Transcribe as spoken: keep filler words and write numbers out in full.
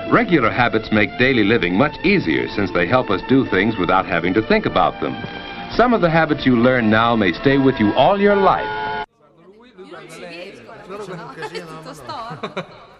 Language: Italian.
Regular habits make daily living much easier since they help us do things without having to think about them. Some of the habits you learn now may stay with you all your life. Io non ci riesco, perché sennò è tutto storto.